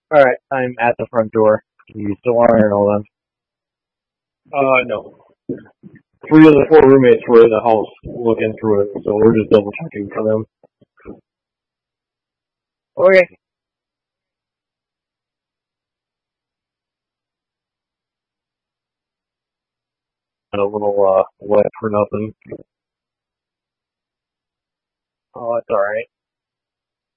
Alright, I'm at the front door. You still aren't all them. No. Three of the four roommates were in the house looking through it, so we're just double checking for them. Okay. And a little wet for nothing. Oh, that's alright.